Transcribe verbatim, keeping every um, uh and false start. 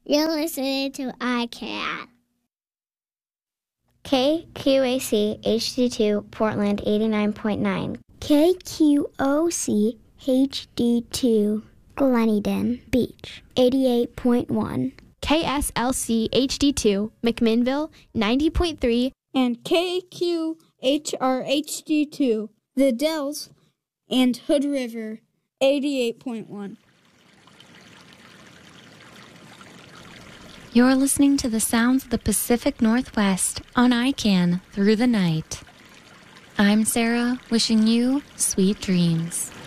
You're listening to I Can. K Q A C H D two Portland eighty-nine point nine. K Q O C H D two Gleneden Beach eighty-eight point one. K S L C H D two McMinnville ninety point three. And K Q H R H D two The Dells and Hood River eighty-eight point one. You're listening to the sounds of the Pacific Northwest on I CAN through the night. I'm Sarah, wishing you sweet dreams.